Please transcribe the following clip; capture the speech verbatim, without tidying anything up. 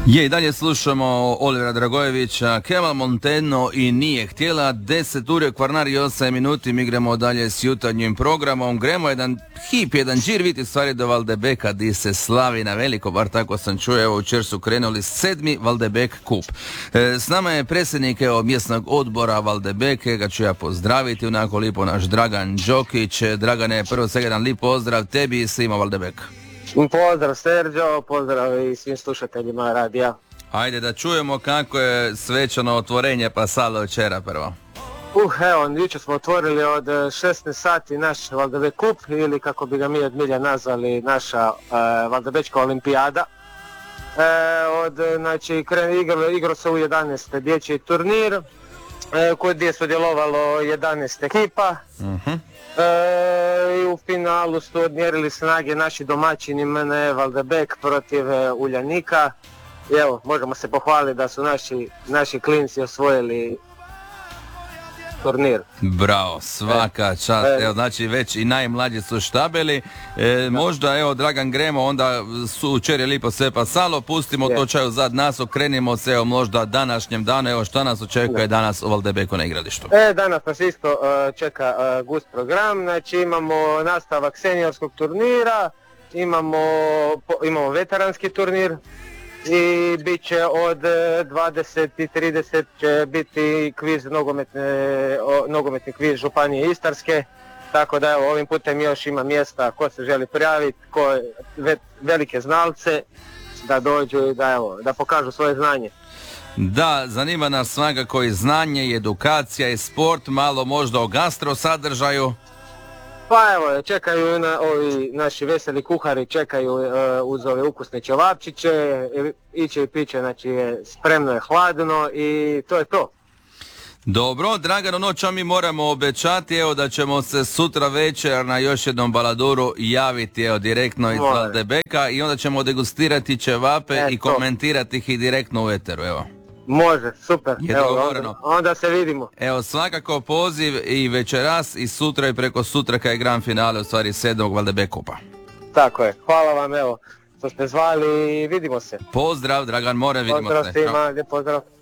Je, i dalje slušamo Olivera Dragojevića, Kemal Monteno i Nije htjela. Deset ure Kvarnar i osam minuti. Mi gremo dalje s jutarnjim programom. Gremo jedan hip, jedan džir, vidite stvari do Valdebeka di se slavi na veliko, bar tako sam čuo. Evo, učer su krenuli sedmi Valdebek kup. E, s nama je predsjednik evo, mjesnog odbora Valdebeke, ga ću ja pozdraviti onako lipo, naš Dragan Đokić. Dragane, prvo svega jedan lip pozdrav tebi i svima Valdebeka. Pozdrav Serđo, pozdrav i svim slušateljima radija. Ajde da čujemo kako je svečano otvorenje Pasala večera prvo. Uh, evo, jučer smo otvorili od šesnaest sati naš Valdebek kup, ili kako bi ga mi od milja nazvali, naša uh, Valdebečka olimpijada. E, od, znači, igro, igro se u jedanaest dječji turnir, e, koji je sudjelovalo jedanaest ekipa. Uh-huh. E, i u finalu su odmjerili snage naši domaćini M N E Valdebek protiv e, Uljanika. I evo, možemo se pohvaliti da su naši, naši klinci osvojili turnir. Bravo, svaka čast. E. Evo, znači već i najmlađi su štabeli. E, možda, evo, Dragan, gremo, onda su učer je lipo sve pasalo, pustimo to čaju zad nas, okrenimo se, evo, možda današnjem danu, evo, šta nas očekuje ne. danas u Valdebeku na igralištu? E, danas nas isto uh, čeka uh, gust program, znači imamo nastavak seniorskog turnira, imamo, po, imamo veteranski turnir, i bit će od dvadeset i trideset će biti kviz nogometne, o, nogometni kviz Županije Istarske, tako da evo, ovim putem još ima mjesta ko se želi prijaviti, ko ve, velike znalce da dođu i da, evo, da pokažu svoje znanje. Da, zanima nas svakako i znanje i edukacija i sport, malo možda o gastro sadržaju. Pa evo, čekaju na, ovi naši veseli kuhari, čekaju uh, uz ove ukusne ćevapčiće, iće i piće, znači je, spremno je hladno i to je to. Dobro, Dragano, noća mi moramo obećati, evo da ćemo se sutra večer na još jednom baladuru javiti, evo, direktno iz Valdebeka i onda ćemo degustirati ćevape e, i komentirati ih i direktno u eteru, evo. Može, super, evo, onda, onda se vidimo. Evo, svakako poziv i večeras i sutra i preko sutra kad je grand finale, u stvari sedmog Valdebek kupa. Tako je, hvala vam, evo, što ste zvali i vidimo se. Pozdrav, Dragan More, vidimo pozdrav se. Pozdrav svima, lijep pozdrav.